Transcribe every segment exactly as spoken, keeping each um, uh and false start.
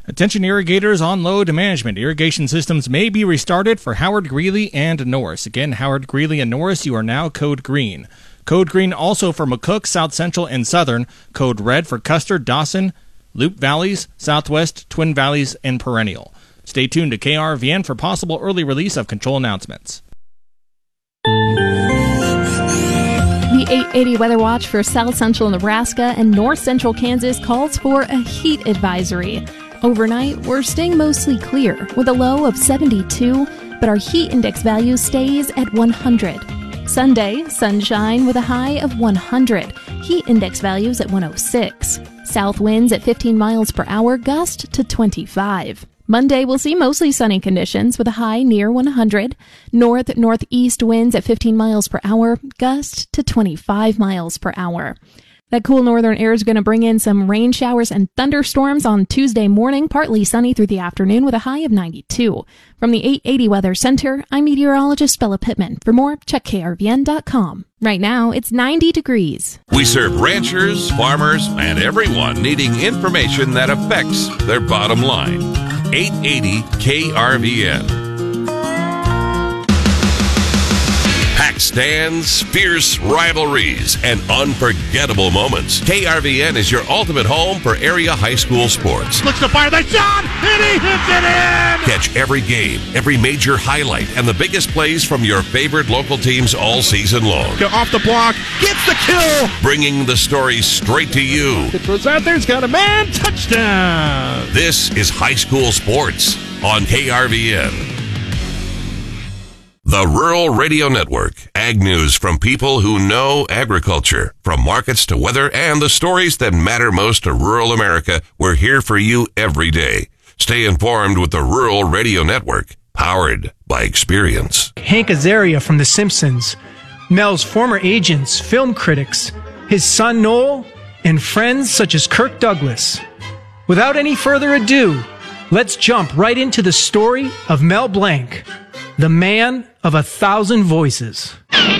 Attention irrigators on load management. Irrigation systems may be restarted for Howard, Greeley, and Norris. Again, Howard, Greeley, and Norris, you are now code green. Code green also for McCook, South Central, and Southern. Code red for Custer, Dawson, Loop Valleys, Southwest, Twin Valleys, and Perennial. Stay tuned to K R V N for possible early release of control announcements. The eight eighty Weather Watch for South Central Nebraska and North Central Kansas calls for a heat advisory. Overnight, we're staying mostly clear with a low of seventy-two, but our heat index value stays at one hundred. Sunday, sunshine with a high of one hundred. Heat index values at one oh six. South winds at fifteen miles per hour, gust to twenty-five. Monday, we'll see mostly sunny conditions with a high near one hundred. North-northeast winds at fifteen miles per hour, gust to twenty-five miles per hour. That cool northern air is going to bring in some rain showers and thunderstorms on Tuesday morning, partly sunny through the afternoon with a high of ninety-two. From the eight eighty Weather Center, I'm meteorologist Bella Pittman. For more, check K R V N dot com. Right now, it's ninety degrees. We serve ranchers, farmers, and everyone needing information that affects their bottom line. eight eighty K R V N. Packed stands, fierce rivalries, and unforgettable moments. K R V N is your ultimate home for area high school sports. Looks to fire the shot, and he hits it in! Catch every game, every major highlight, and the biggest plays from your favorite local teams all season long. Go off the block, gets the kill! Bringing the story straight to you. It throws out there, it's got a man, touchdown! This is high school sports on K R V N. The Rural Radio Network. Ag news from people who know agriculture. From markets to weather and the stories that matter most to rural America, we're here for you every day. Stay informed with the Rural Radio Network, powered by experience. Hank Azaria from The Simpsons, Mel's former agents, film critics, his son Noel, and friends such as Kirk Douglas. Without any further ado, let's jump right into the story of Mel Blanc, the man of a thousand voices.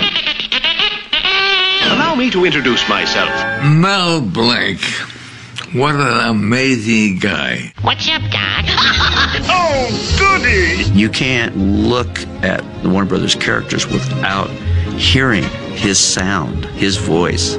Allow me to introduce myself. Mel Blanc. What an amazing guy. What's up, Doc? Oh, goody! You can't look at the Warner Brothers characters without hearing his sound, his voice.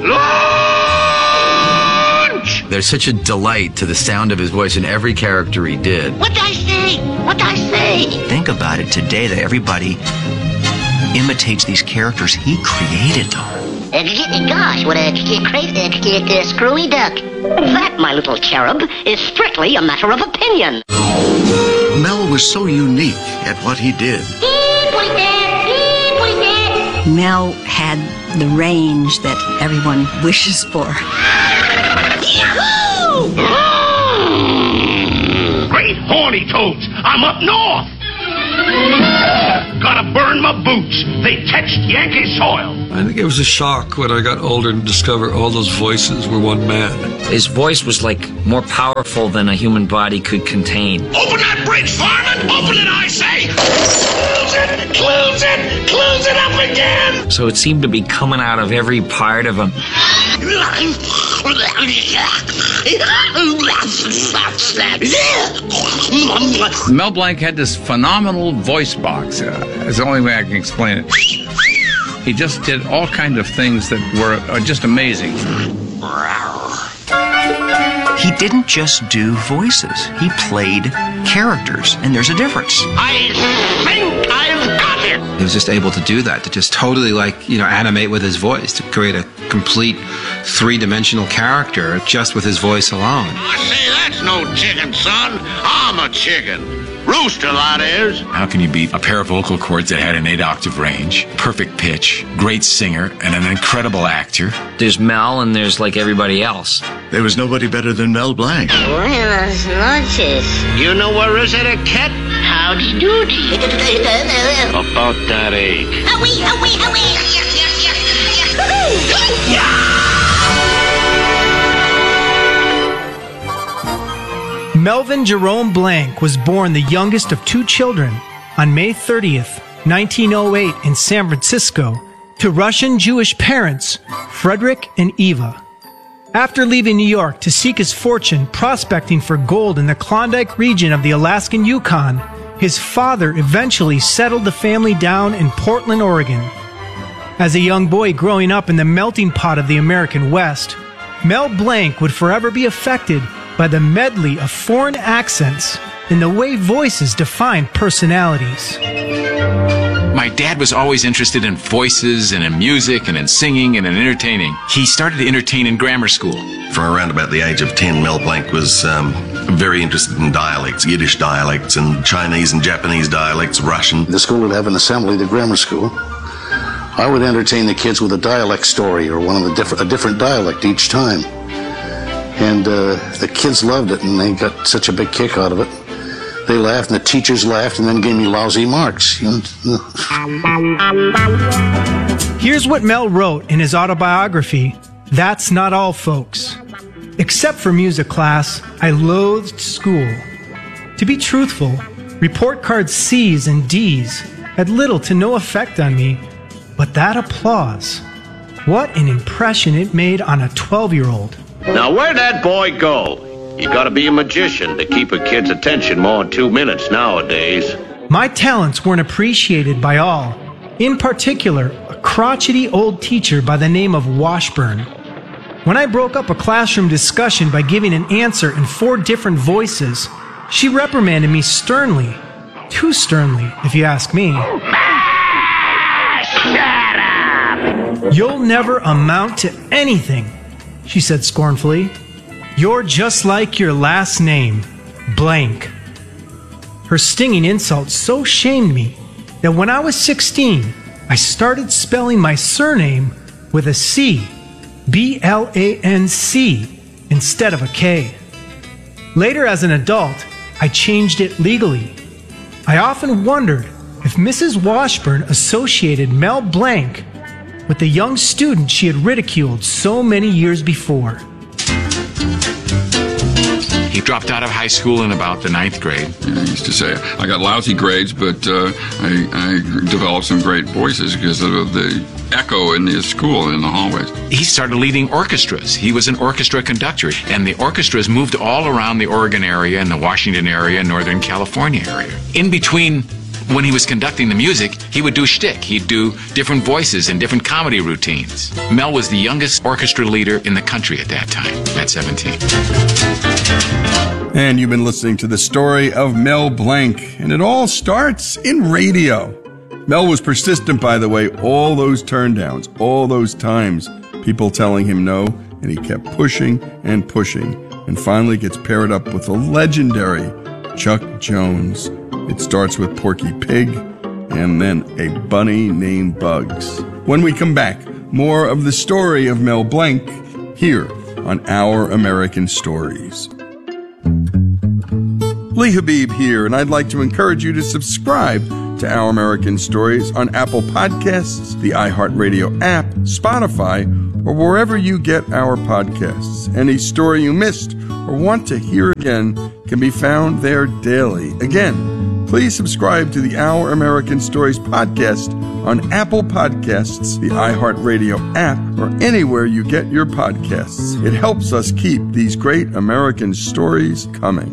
Launch! There's such a delight to the sound of his voice in every character he did. What'd I say? What'd I say? Think about it today that everybody imitates these characters. He created them. Uh, gosh, what a crazy, uh, screwy duck. That, my little cherub, is strictly a matter of opinion. Mel was so unique at what he did. Mel had the range that everyone wishes for. Yahoo! Great horny toads! I'm up north! Gotta burn my boots. They touched Yankee soil. I think it was a shock when I got older and discovered all those voices were one man. His voice was like more powerful than a human body could contain. Open that bridge, Farman! Open it, I say! Close it! Close it! Close it up again! So it seemed to be coming out of every part of him. Mel Blanc had this phenomenal voice box. Uh, it's the only way I can explain it. He just did all kinds of things that were uh, just amazing. He didn't just do voices. He played characters, and there's a difference. I think I've got it! He was just able to do that, to just totally, like, you know, animate with his voice, to create a complete three-dimensional character just with his voice alone. I say, that's no chicken, son. I'm a chicken. Rooster, that is. How can you beat a pair of vocal cords that had an eight-octave range, perfect pitch, great singer, and an incredible actor? There's Mel, and there's, like, everybody else. There was nobody better than Mel Blanc. Buenas noches. You know where is it, a cat? Howdy doody. About that egg. Howee, howee, howee. Yes, yes, yes, yes. Yeah! Melvin Jerome Blanc was born the youngest of two children on May thirtieth, nineteen oh eight in San Francisco to Russian Jewish parents, Frederick and Eva. After leaving New York to seek his fortune prospecting for gold in the Klondike region of the Alaskan Yukon, his father eventually settled the family down in Portland, Oregon. As a young boy growing up in the melting pot of the American West, Mel Blanc would forever be affected by the medley of foreign accents and the way voices define personalities. My dad was always interested in voices and in music and in singing and in entertaining. He started to entertain in grammar school. From around about the age of ten, Mel Blanc was um, very interested in dialects, Yiddish dialects and Chinese and Japanese dialects, Russian. The school would have an assembly, the grammar school. I would entertain the kids with a dialect story or one of the different, a different dialect each time. And uh, the kids loved it, and they got such a big kick out of it. They laughed, and the teachers laughed, and then gave me lousy marks. You know? Here's what Mel wrote in his autobiography, That's Not All, Folks. Except for music class, I loathed school. To be truthful, report card C's and D's had little to no effect on me, but that applause, what an impression it made on a twelve-year-old. Now, where'd that boy go? You gotta be a magician to keep a kid's attention more than two minutes nowadays. My talents weren't appreciated by all. In particular, a crotchety old teacher by the name of Washburn. When I broke up a classroom discussion by giving an answer in four different voices, she reprimanded me sternly. Too sternly, if you ask me. Shut up! You'll never amount to anything, she said scornfully. You're just like your last name, Blank. Her stinging insult so shamed me that when I was sixteen, I started spelling my surname with a C, B L A N C, instead of a K. Later, as an adult, I changed it legally. I often wondered if Missus Washburn associated Mel Blanc with the young student she had ridiculed so many years before. He dropped out of high school in about the ninth grade. Yeah, I used to say, I got lousy grades, but uh, I, I developed some great voices because of the echo in the school in the hallways. He started leading orchestras. He was an orchestra conductor, and the orchestras moved all around the Oregon area and the Washington area and Northern California area. In between, when he was conducting the music, he would do shtick. He'd do different voices and different comedy routines. Mel was the youngest orchestra leader in the country at that time, at seventeen. And you've been listening to the story of Mel Blanc, and it all starts in radio. Mel was persistent, by the way, all those turndowns, all those times, people telling him no, and he kept pushing and pushing, and finally gets paired up with the legendary Chuck Jones. It starts with Porky Pig, and then a bunny named Bugs. When we come back, more of the story of Mel Blanc here on Our American Stories. Lee Habib here, and I'd like to encourage you to subscribe to Our American Stories on Apple Podcasts, the iHeartRadio app, Spotify, or wherever you get our podcasts. Any story you missed or want to hear again can be found there daily. Again, please subscribe to the Our American Stories podcast on Apple Podcasts, the iHeartRadio app, or anywhere you get your podcasts. It helps us keep these great American stories coming.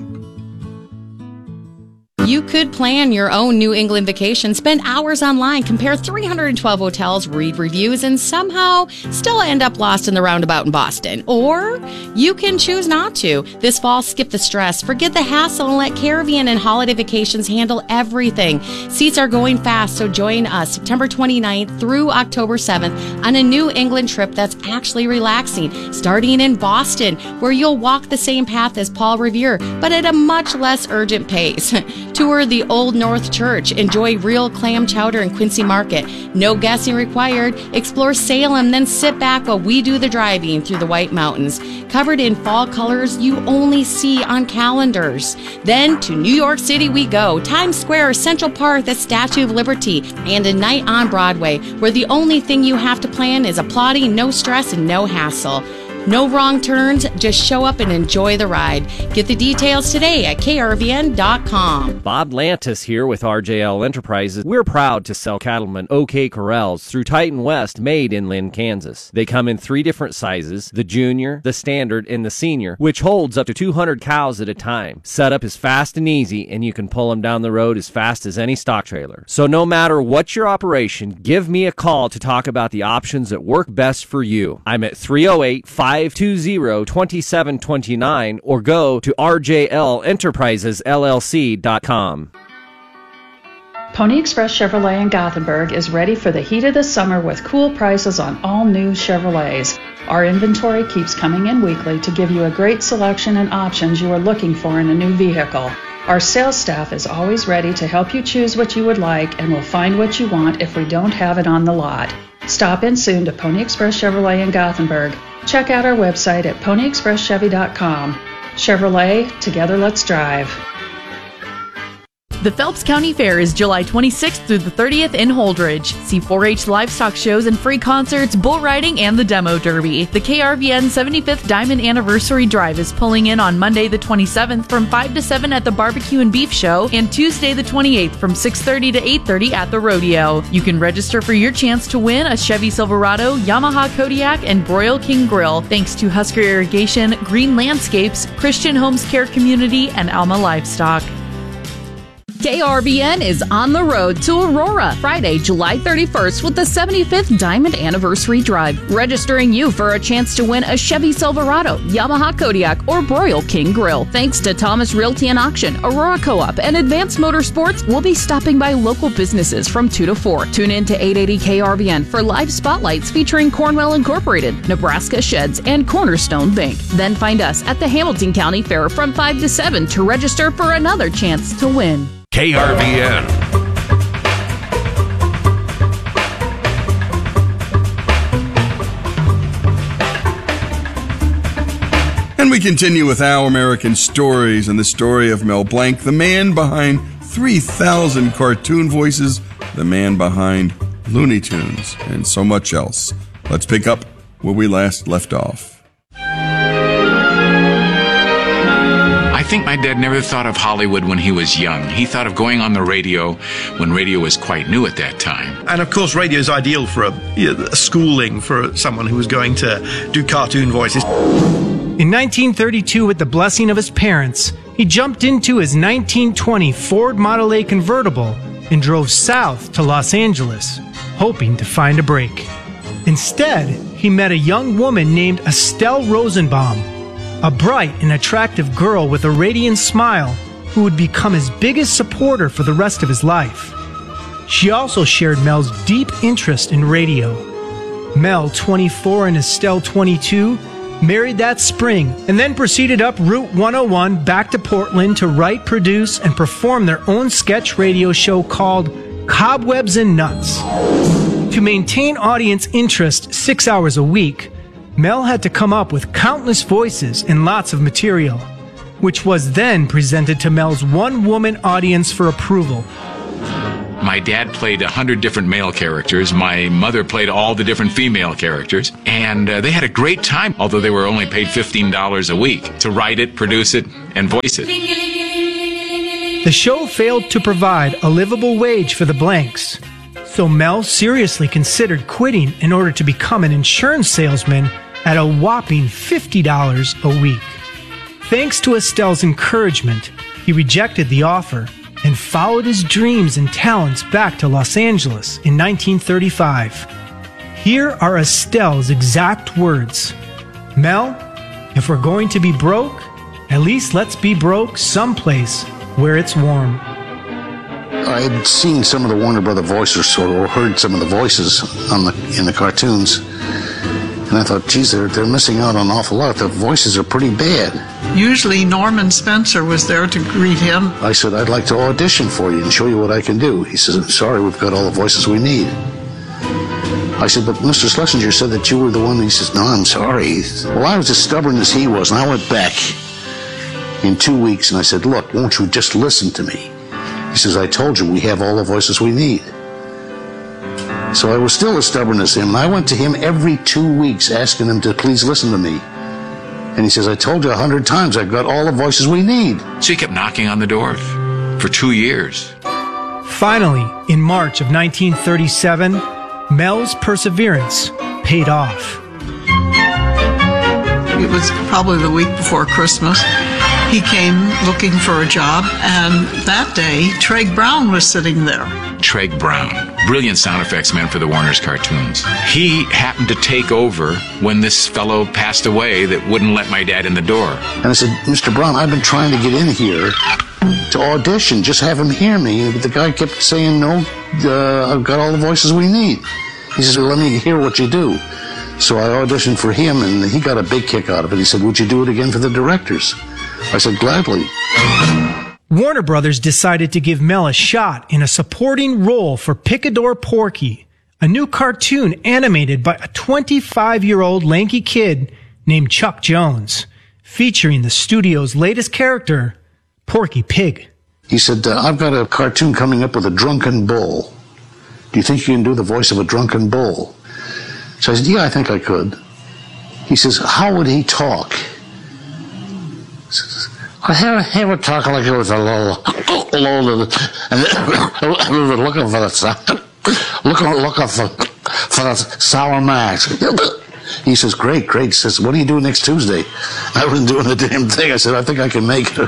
You could plan your own New England vacation, spend hours online, compare three hundred twelve hotels, read reviews, and somehow still end up lost in the roundabout in Boston. Or you can choose not to. This fall, skip the stress, forget the hassle, and let Caribbean and Holiday Vacations handle everything. Seats are going fast, so join us September twenty-ninth through October seventh on a New England trip that's actually relaxing, starting in Boston, where you'll walk the same path as Paul Revere, but at a much less urgent pace. Tour the Old North Church. Enjoy real clam chowder in Quincy Market. No guessing required. Explore Salem, then sit back while we do the driving through the White Mountains. Covered in fall colors you only see on calendars. Then to New York City we go. Times Square, Central Park, the Statue of Liberty, and a night on Broadway, where the only thing you have to plan is applauding, no stress, and no hassle. No wrong turns, just show up and enjoy the ride. Get the details today at K R V N dot com. Bob Lantis here with R J L Enterprises. We're proud to sell cattlemen OK Corrals through Titan West, made in Lynn, Kansas. They come in three different sizes, the junior, the standard, and the senior, which holds up to two hundred cows at a time. Setup is fast and easy, and you can pull them down the road as fast as any stock trailer. So no matter what your operation, give me a call to talk about the options that work best for you. I'm at three oh eight, five two zero, two seven two nine or go to R J L Enterprises L L C dot com. Pony Express Chevrolet in Gothenburg is ready for the heat of the summer with cool prices on all new Chevrolets. Our inventory keeps coming in weekly to give you a great selection and options you are looking for in a new vehicle. Our sales staff is always ready to help you choose what you would like and will find what you want if we don't have it on the lot. Stop in soon to Pony Express Chevrolet in Gothenburg. Check out our website at pony express chevy dot com. Chevrolet, together let's drive. The Phelps County Fair is July twenty-sixth through the thirtieth in Holdridge. See four H livestock shows and free concerts, bull riding, and the demo derby. The K R V N seventy-fifth Diamond Anniversary Drive is pulling in on Monday the twenty-seventh from five to seven at the Barbecue and Beef Show and Tuesday the twenty-eighth from six thirty to eight thirty at the Rodeo. You can register for your chance to win a Chevy Silverado, Yamaha Kodiak, and Broil King Grill thanks to Husker Irrigation, Green Landscapes, Christian Homes Care Community, and Alma Livestock. K R V N is on the road to Aurora Friday, July thirty-first with the seventy-fifth Diamond Anniversary Drive, registering you for a chance to win a Chevy Silverado, Yamaha Kodiak, or Broil King Grill. Thanks to Thomas Realty and Auction, Aurora Co-op, and Advanced Motorsports, we'll be stopping by local businesses from two to four. Tune in to eight eighty K R V N for live spotlights featuring Cornwell Incorporated, Nebraska Sheds, and Cornerstone Bank. Then find us at the Hamilton County Fair from five to seven to register for another chance to win. K R V N. And we continue with Our American Stories and the story of Mel Blanc, the man behind three thousand cartoon voices, the man behind Looney Tunes, and so much else. Let's pick up where we last left off. I think my dad never thought of Hollywood when he was young. He thought of going on the radio when radio was quite new at that time. And of course, radio is ideal for a, you know, a schooling for someone who was going to do cartoon voices. In nineteen thirty-two, with the blessing of his parents, he jumped into his nineteen twenty Ford Model A convertible and drove south to Los Angeles, hoping to find a break. Instead, he met a young woman named Estelle Rosenbaum, a bright and attractive girl with a radiant smile who would become his biggest supporter for the rest of his life. She also shared Mel's deep interest in radio. Mel, twenty-four, and Estelle, twenty-two, married that spring and then proceeded up Route one oh one back to Portland to write, produce, and perform their own sketch radio show called Cobwebs and Nuts. To maintain audience interest six hours a week, Mel had to come up with countless voices and lots of material, which was then presented to Mel's one-woman audience for approval. My dad played a hundred different male characters. My mother played all the different female characters. And uh, they had a great time, although they were only paid fifteen dollars a week to write it, produce it, and voice it. The show failed to provide a livable wage for the Blanks, so Mel seriously considered quitting in order to become an insurance salesman at a whopping fifty dollars a week. Thanks to Estelle's encouragement, he rejected the offer and followed his dreams and talents back to Los Angeles in nineteen thirty-five. Here are Estelle's exact words. Mel, if we're going to be broke, at least let's be broke someplace where it's warm. I had seen some of the Warner Brother voices or heard some of the voices on the in the cartoons. And I thought, geez, they're, they're missing out on an awful lot. The voices are pretty bad. Usually Norman Spencer was there to greet him. I said, I'd like to audition for you and show you what I can do. He says, sorry, we've got all the voices we need. I said, but Mister Schlesinger said that you were the one. He says, no, I'm sorry. Well, I was as stubborn as he was, and I went back in two weeks, and I said, look, won't you just listen to me? He says, I told you we have all the voices we need. So I was still as stubborn as him, and I went to him every two weeks asking him to please listen to me. And he says, I told you a hundred times I've got all the voices we need. So he kept knocking on the door for two years. Finally, in March of nineteen thirty-seven, Mel's perseverance paid off. It was probably the week before Christmas. He came looking for a job, and that day, Treg Brown was sitting there. Treg Brown, brilliant sound effects man for the Warner's cartoons. He happened to take over when this fellow passed away that wouldn't let my dad in the door. And I said, Mister Brown, I've been trying to get in here to audition, just have him hear me. But the guy kept saying, no, uh, I've got all the voices we need. He says, well, let me hear what you do. So I auditioned for him, and he got a big kick out of it. He said, would you do it again for the directors? I said, gladly. Warner Brothers decided to give Mel a shot in a supporting role for Picador Porky, a new cartoon animated by a twenty-five-year-old lanky kid named Chuck Jones, featuring the studio's latest character, Porky Pig. He said, uh, I've got a cartoon coming up with a drunken bull. Do you think you can do the voice of a drunken bull? So I said, yeah, I think I could. He says, how would he talk? I have, have a talk like it was a little, a little, and we were looking for the, looking, looking for, for the sour max. He says, great, great. He says, what do you do next Tuesday? I wasn't doing the damn thing. I said, I think I can make it. La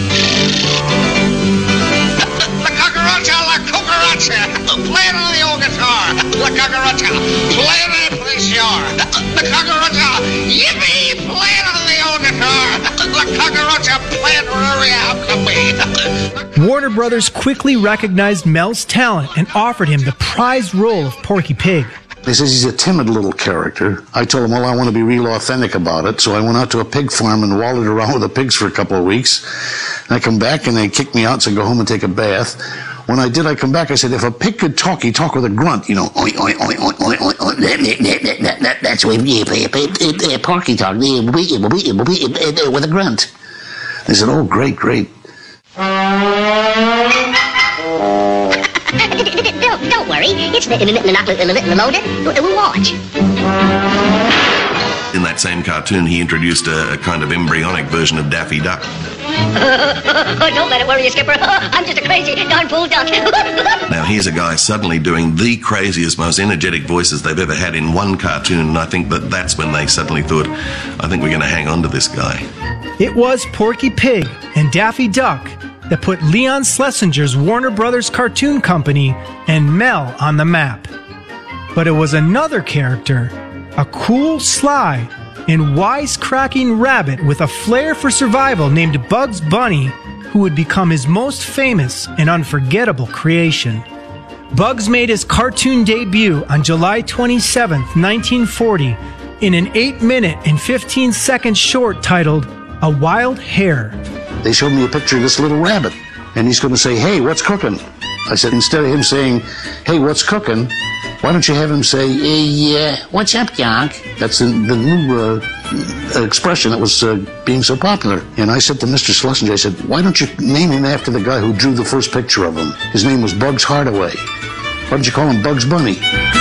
cucaracha, la cucaracha, play it on the old guitar. La cucaracha, play it on the shore. La cucaracha, yippee, play it on the old guitar. La cucaracha, play it wherever you have to be. Warner Brothers quickly recognized Mel's talent and offered him the prized role of Porky Pig. He says he's a timid little character. I told him, well, I want to be real authentic about it. So I went out to a pig farm and wallowed around with the pigs for a couple of weeks. And I come back and they kicked me out, so I go home and take a bath. When I did, I come back, I said, if a pig could talk, he'd talk with a grunt, you know. Oink, oink, oink, oink, oink, oink, oink. That, that, that, that, that's what Porky talk, with a grunt. They said, oh, great, great. don't, don't worry, it's the, the, the, the, the loaded. We'll watch. In that same cartoon, he introduced a, a kind of embryonic version of Daffy Duck. Don't let it worry you, Skipper. I'm just a crazy darn fool duck. Now, here's a guy suddenly doing the craziest, most energetic voices they've ever had in one cartoon, and I think that that's when they suddenly thought, I think we're going to hang on to this guy. It was Porky Pig and Daffy Duck that put Leon Schlesinger's Warner Brothers Cartoon Company and Mel on the map. But it was another character, a cool, sly, and wisecracking rabbit with a flair for survival named Bugs Bunny, who would become his most famous and unforgettable creation. Bugs made his cartoon debut on July twenty-seventh, nineteen forty, in an eight minute and fifteen second short titled A Wild Hare. They showed me a picture of this little rabbit, and he's going to say, hey, what's cooking? I said, instead of him saying, hey, what's cooking, why don't you have him say, hey, uh, what's up, Doc? That's the, the new uh, expression that was uh, being so popular. And I said to Mister Schlesinger, I said, why don't you name him after the guy who drew the first picture of him? His name was Bugs Hardaway. Why don't you call him Bugs Bunny?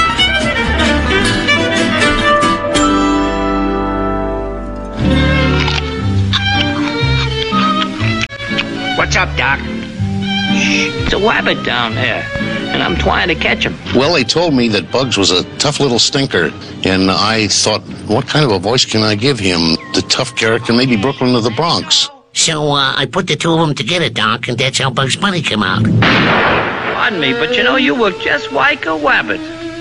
What's up, Doc? There's a rabbit down there, and I'm trying to catch him. Well, they told me that Bugs was a tough little stinker, and I thought, what kind of a voice can I give him? The tough character, maybe Brooklyn or the Bronx. So uh, I put the two of them together, Doc, and that's how Bugs Bunny came out. Pardon me, but you know, you look just like a rabbit.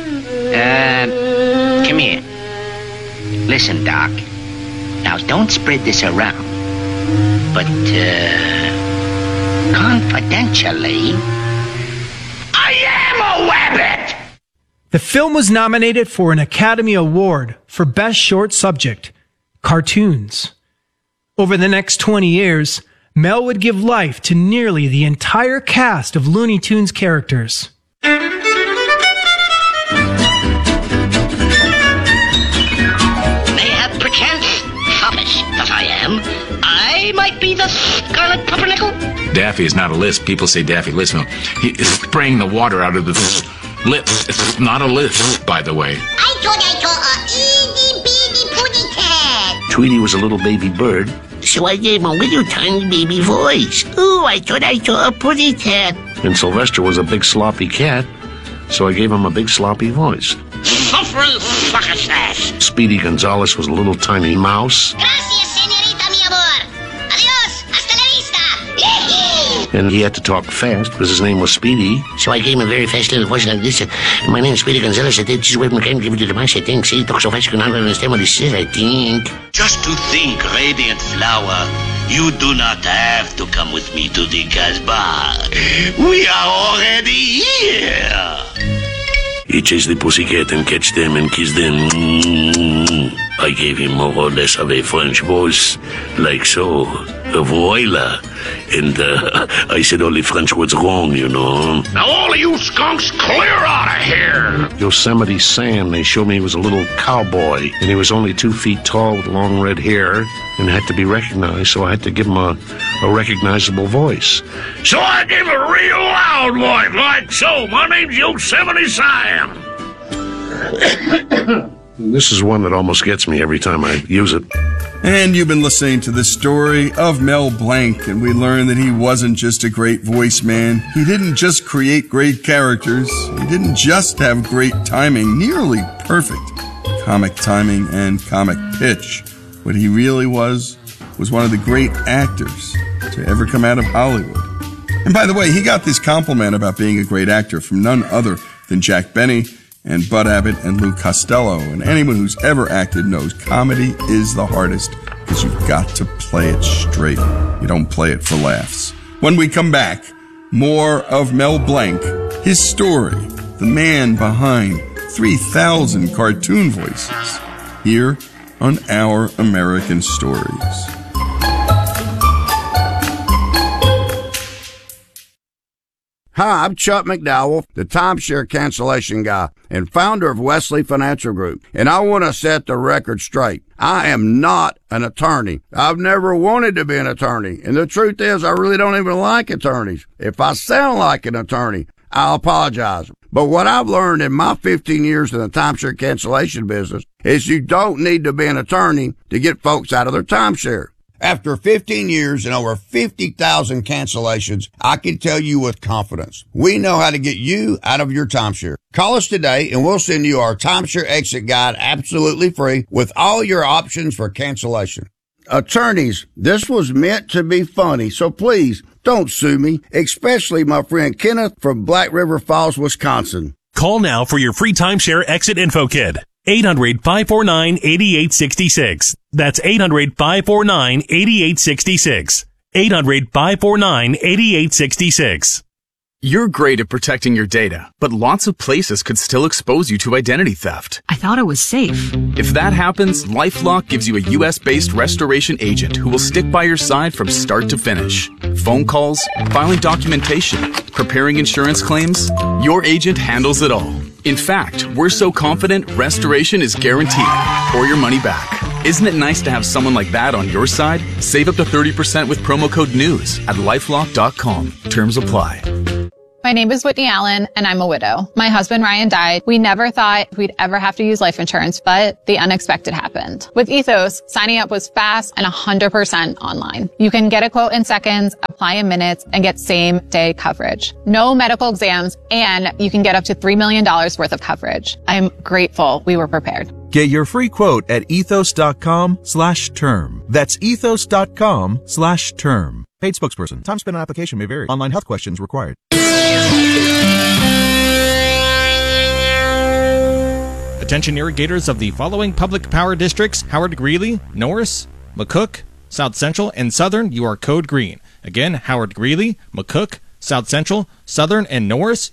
Uh, come here. Listen, Doc. Now, don't spread this around. But, uh... confidentially, I am a rabbit! The film was nominated for an Academy Award for Best Short Subject, Cartoons. Over the next twenty years, Mel would give life to nearly the entire cast of Looney Tunes characters. Mayhap perchance, foppish that I am, I might be the Scarlet Pumpernickel. Daffy is not a lisp. People say Daffy lisp. No, he is spraying the water out of the lips. It's not a lisp, by the way. I thought I saw a itty bitty pony cat. Tweety was a little baby bird. So I gave him a little tiny baby voice. Ooh, I thought I saw a pussy cat. And Sylvester was a big sloppy cat, so I gave him a big sloppy voice. Suffering succotash. Speedy Gonzales was a little tiny mouse. Gracias, señorita, mi amor. Adios, hasta la vista. And he had to talk fast because his name was Speedy. So I gave him a very fast little voice like this. My name is Speedy Gonzales. I did just wait and give it to the mouse, I think. See, he talks so fast you can hardly understand what he says, I think. Just to think, Radiant Flower, you do not have to come with me to the Casbah. We are already here. He chased the pussycat and catch them and kiss them. Mm-hmm. I gave him more or less of a French voice, like so. Voila. And uh, I said all the French words wrong, you know. Now all of you skunks, clear out of here. Yosemite Sam, they showed me he was a little cowboy, and he was only two feet tall with long red hair and had to be recognized, so I had to give him a, a recognizable voice. So I gave him a real loud voice, like so. My name's Yosemite Sam. This is one that almost gets me every time I use it. And you've been listening to the story of Mel Blanc, and we learned that he wasn't just a great voice man. He didn't just create great characters. He didn't just have great timing, nearly perfect comic timing and comic pitch. What he really was, was one of the great actors to ever come out of Hollywood. And by the way, he got this compliment about being a great actor from none other than Jack Benny and Bud Abbott and Lou Costello. And anyone who's ever acted knows comedy is the hardest because you've got to play it straight. You don't play it for laughs. When we come back, more of Mel Blanc, his story, the man behind three thousand cartoon voices, here on Our American Stories. Hi, I'm Chuck McDowell, the timeshare cancellation guy and founder of Wesley Financial Group, and I want to set the record straight. I am not an attorney. I've never wanted to be an attorney, and the truth is I really don't even like attorneys. If I sound like an attorney, I'll apologize. But what I've learned in my fifteen years in the timeshare cancellation business is you don't need to be an attorney to get folks out of their timeshare. After fifteen years and over fifty thousand cancellations, I can tell you with confidence, we know how to get you out of your timeshare. Call us today and we'll send you our timeshare exit guide absolutely free with all your options for cancellation. Attorneys, this was meant to be funny, so please don't sue me, especially my friend Kenneth from Black River Falls, Wisconsin. Call now for your free timeshare exit info kit. eight hundred, five four nine, eight eight six six. That's eight hundred, five four nine, eight eight six six. eight hundred, five four nine, eight eight six six. You're great at protecting your data, but lots of places could still expose you to identity theft. I thought it was safe. If that happens, LifeLock gives you a U S-based restoration agent who will stick by your side from start to finish. Phone calls, filing documentation, preparing insurance claims, your agent handles it all. In fact, we're so confident restoration is guaranteed or your money back. Isn't it nice to have someone like that on your side? Save up to thirty percent with promo code NEWS at lifelock dot com. Terms apply. My name is Whitney Allen, and I'm a widow. My husband, Ryan, died. We never thought we'd ever have to use life insurance, but the unexpected happened. With Ethos, signing up was fast and one hundred percent online. You can get a quote in seconds, apply in minutes, and get same-day coverage. No medical exams, and you can get up to three million dollars worth of coverage. I'm grateful we were prepared. Get your free quote at ethos.com slash term. That's ethos.com slash term. Paid spokesperson. Time spent on application may vary. Online health questions required. Attention irrigators of the following public power districts: Howard Greeley, Norris, McCook, South Central, and Southern. You are code green. Again, Howard Greeley, McCook, South Central, Southern, and Norris.